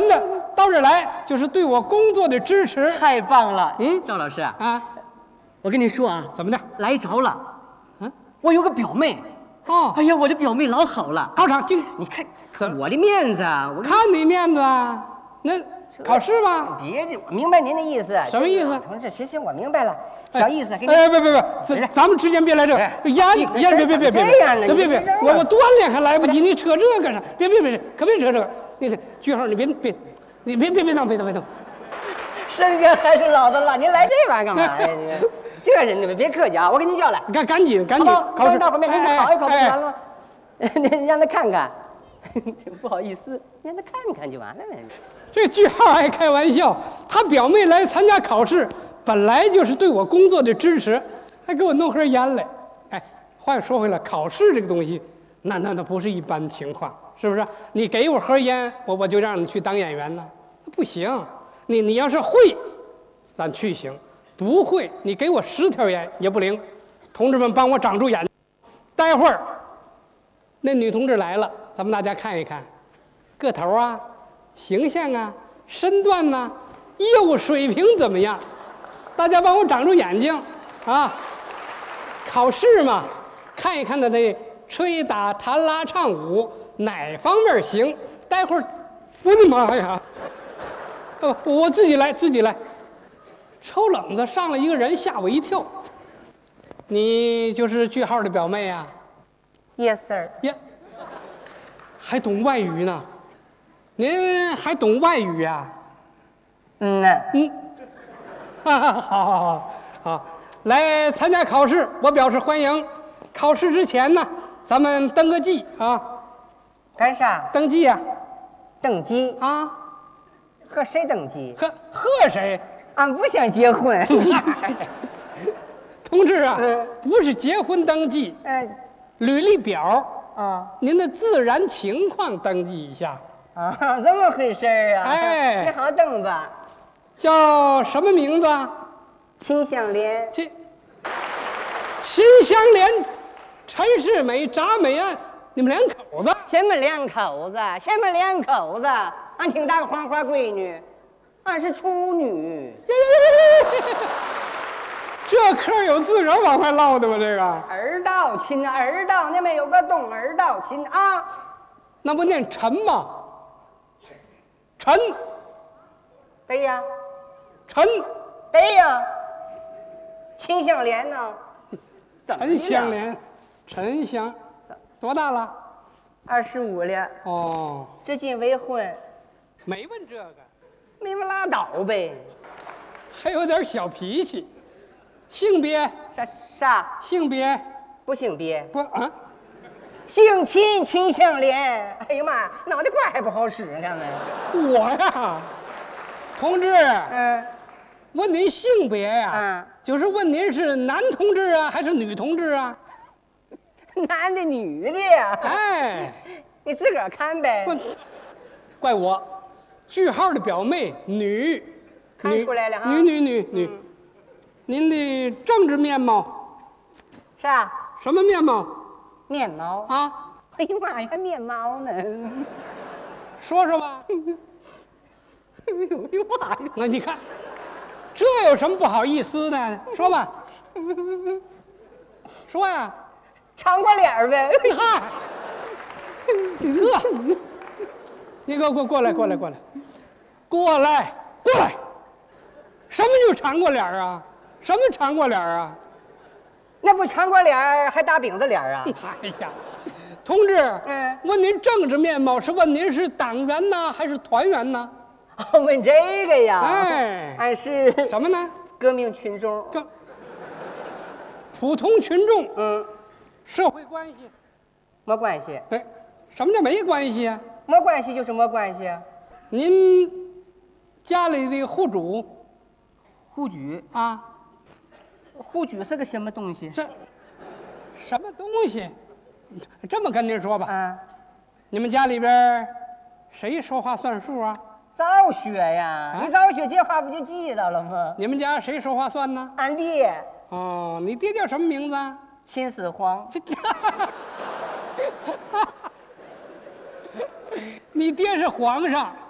人呢到这儿来，就是对我工作的支持。 太棒了， 嗯赵老师啊， 啊， 我跟你说啊， 怎么的？ 来着了， 嗯， 我有个表妹， 哦， 哎呀，我这表妹老好了， 考场进， 你看怎么我的面子啊，我看你面子啊，那考试吧？ 别这，我明白您的意思。 什么意思？ 同志，行，我明白了，小意思，给你。 哎，别，咱们之间别来这演，别， 这样呢？ 别，我锻炼还来不及，你扯这干啥？别，可别扯这个。你这句号，你别动。 身家还是老的辣，您来这玩意儿干嘛呀？这人你们别客气啊，我给您叫来， 赶紧， 考试，大伙儿面前考一考不完了吗？您让他看看，不好意思，让他看看就完了呗。 这句号还开玩笑，他表妹来参加考试，本来就是对我工作的支持，还给我弄盒烟来。哎，话又说回来，考试这个东西，那不是一般情况，是不是？你给我盒烟，我就让你去当演员呢？那不行。你要是会，咱去行；不会，你给我10条烟也不灵。同志们，帮我长住眼睛。待会儿那女同志来了，咱们大家看一看，个头啊。形象啊，身段呐、业务水平怎么样？大家帮我长住眼睛啊！考试嘛，看一看他这吹打弹拉唱舞哪方面行。待会儿，我的妈呀！我自己来。抽冷子上了一个人，吓我一跳。你就是句号的表妹啊 ？Yes sir。 呀，还懂外语呢？您还懂外语呀？好，来参加考试，我表示欢迎。考试之前呢，咱们登个记啊。 干啥？ 登记呀。 登记啊？ 和谁登记？ 和谁？ 俺不想结婚。 同志啊，不是结婚登记，履历表啊， 您的自然情况登记一下。 啊，这么回事啊！ 哎， 你好，登吧。 叫什么名字？ 秦香莲。 秦香莲、陈世美、查美安，你们两口子？ 什么两口子？俺挺大个黄花闺女，俺是处女。 这嗑有自个儿往外唠的吗？这个儿道亲，儿道，那边有个东儿道亲啊。 那不念陈吗？陈， 对呀， 陈， 对呀，秦香莲呢？ 陈香莲，陈香，多大了 ？25了。 哦， 至今未婚。 没问这个， 没问拉倒呗。 还有点小脾气。性别？ 啥？ 性别？ 不性别。 不啊？ 姓秦，秦香莲。哎呀妈，脑袋瓜还不好使呢。 我呀，同志，问您性别呀，就是问您是男同志啊，还是女同志啊？ 男的，女的呀？ 哎， 你自个儿看呗。 怪我，句号的表妹女， 看出来了啊。 女。您的政治面貌？ 啥？ 什么面貌？ 面貌啊！ 哎呀妈呀，还面貌呢？ 说说吧。 哎呦妈呀！ 那你看，这有什么不好意思的？说吧。说呀。 长过脸呗。 嗨，呵，你给我过来。什么就长过脸啊？什么长过脸啊？ 那不长过脸还大饼子脸啊？ 哎呀，同志，问您政治面貌是问您是党员呢还是团员呢？ 问这个呀？ 哎， 俺是什么呢？ 革命群众。 普通群众。社会关系？ 没关系。 哎，什么叫没关系啊？ 没关系就是没关系啊。 您家里的户主？ 户主啊？ 户主是个什么东西？ 这什么东西？这么跟您说吧，你们家里边谁说话算数啊？ 早学呀，你早学这话不就记到了吗？ 你们家谁说话算呢？ 俺爹。 哦，你爹叫什么名字啊？ 秦始皇。 你爹是皇上，